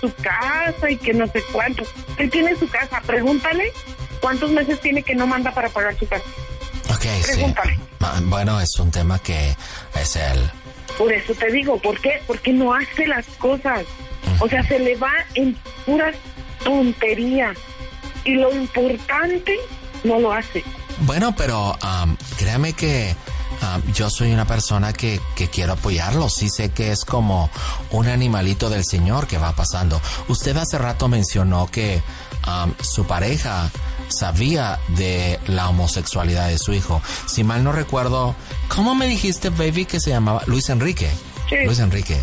su casa y que no sé cuánto. Él tiene su casa, pregúntale cuántos meses tiene que no manda para pagar su casa. Ok, pregúntale. Sí. Bueno, es un tema que es él. Por eso te digo, ¿por qué? Porque no hace las cosas. O sea, se le va en puras tonterías. Y lo importante no lo hace. Bueno, pero créame que yo soy una persona que quiero apoyarlo. Sí sé que es como un animalito del Señor que va pasando. Usted hace rato mencionó que su pareja sabía de la homosexualidad de su hijo. Si mal no recuerdo, ¿cómo me dijiste, baby, que se llamaba? Luis Enrique. Sí. Luis Enrique.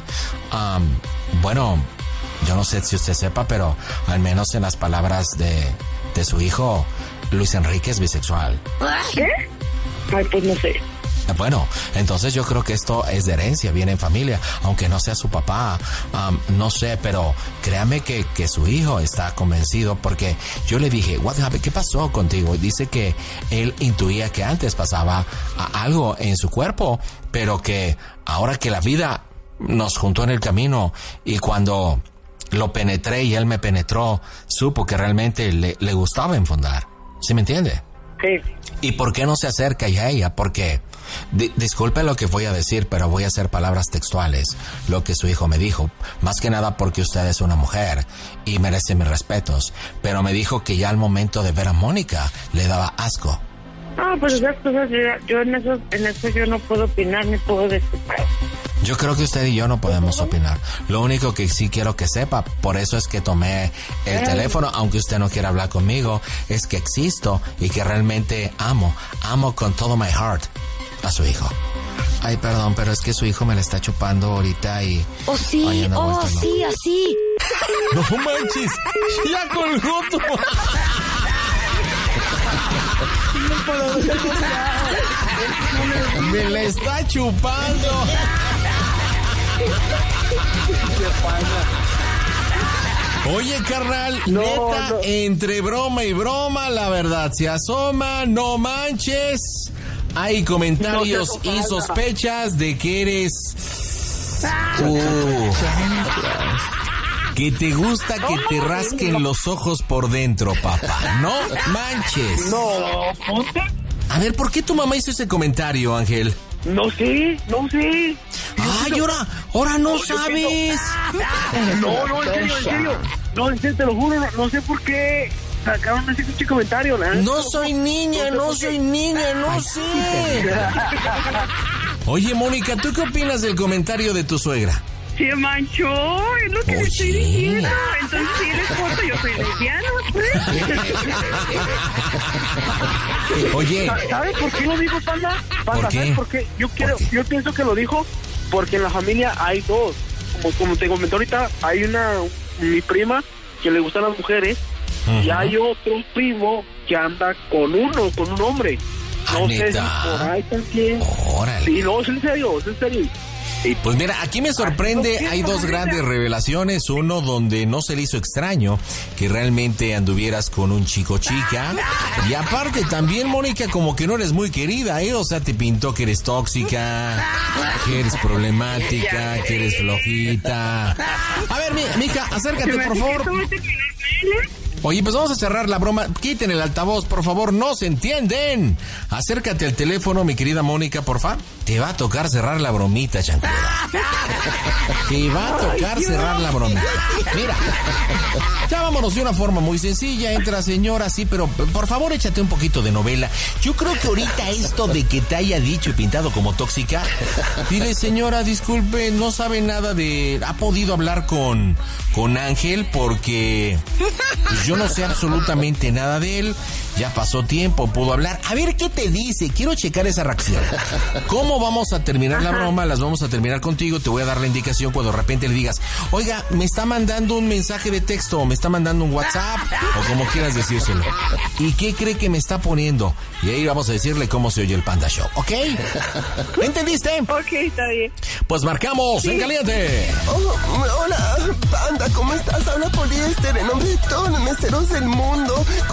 Bueno, yo no sé si usted sepa, pero al menos en las palabras de su hijo, Luis Enrique es bisexual. ¿Qué? Ay, pues no sé. Bueno, entonces yo creo que esto es de herencia, viene en familia, aunque no sea su papá, no sé, pero créame que su hijo está convencido, porque yo le dije, what happened? ¿Qué pasó contigo? Y dice que él intuía que antes pasaba algo en su cuerpo, pero que ahora que la vida nos juntó en el camino y cuando lo penetré y él me penetró, supo que realmente le gustaba enfundar. ¿Sí me entiende? Sí. ¿Y por qué no se acerca ya a ella? Porque, disculpe lo que voy a decir, pero voy a hacer palabras textuales, lo que su hijo me dijo. Más que nada porque usted es una mujer y merece mis respetos. Pero me dijo que ya al momento de ver a Mónica le daba asco. Ah, pues esas cosas, yo en eso yo no puedo opinar ni puedo decir. Yo creo que usted y yo no podemos opinar. Lo único que sí quiero que sepa, por eso es que tomé el teléfono, aunque usted no quiera hablar conmigo, es que existo y que realmente amo con todo my heart a su hijo. Ay, perdón, pero es que su hijo me la está chupando ahorita y... Oh, sí, ay, sí, así. No manches, ya colgó tu... Me la está chupando. Oye, carnal, neta, entre broma y broma, la verdad se asoma, no manches. Hay comentarios y sospechas de que eres... que te gusta que te rasquen los ojos por dentro, papá. No manches. No. A ver, ¿por qué tu mamá hizo ese comentario, Ángel? No sé. Ay, ahora no sabes. No, en serio. No, en serio, te lo juro, no sé por qué sacaron ese comentario, ¿no? No soy niña, no sé. Oye, Mónica, ¿tú qué opinas del comentario de tu suegra? Se manchó, es lo que le estoy diciendo. Entonces, si eres corto, yo soy lesbiana, pues. Oye. ¿Sabes por qué lo dijo, Panda? ¿Por qué? Porque yo pienso que lo dijo porque en la familia hay dos. Como te comenté ahorita, hay mi prima que le gustan las mujeres, uh-huh, y hay otro primo que anda con un hombre. No sé si por ahí también. Órale. Sí, no, es en serio. Pues mira, aquí me sorprende, hay dos grandes revelaciones. Uno donde no se le hizo extraño que realmente anduvieras con un chica. Y aparte también, Mónica, como que no eres muy querida, ¿eh? O sea, te pintó que eres tóxica, que eres problemática, que eres flojita. A ver, mija, acércate, por favor. Oye, pues vamos a cerrar la broma. Quiten el altavoz, por favor, no se entienden. Acércate al teléfono, mi querida Mónica, porfa. Te va a tocar cerrar la bromita, chancluda. Te va a tocar cerrar la bromita. Mira, ya vámonos de una forma muy sencilla. Entra, señora, sí, pero por favor échate un poquito de novela. Yo creo que ahorita esto de que te haya dicho y pintado como tóxica, dile, señora, disculpe, no sabe nada de... ¿Ha podido hablar con Ángel? Porque pues, yo no sé absolutamente nada de él. Ya pasó tiempo, pudo hablar. A ver qué te dice, quiero checar esa reacción. ¿Cómo vamos a terminar la broma? Las vamos a terminar contigo. Te voy a dar la indicación cuando de repente le digas, oiga, me está mandando un mensaje de texto, me está mandando un WhatsApp, o como quieras decírselo. ¿Y qué cree que me está poniendo? Y ahí vamos a decirle cómo se oye el Panda Show, ¿ok? ¿Entendiste? Ok, está bien. Pues marcamos, sí. En caliente. Hola, Panda, ¿cómo estás? Habla Poliéster, en nombre de todos los meseros del mundo.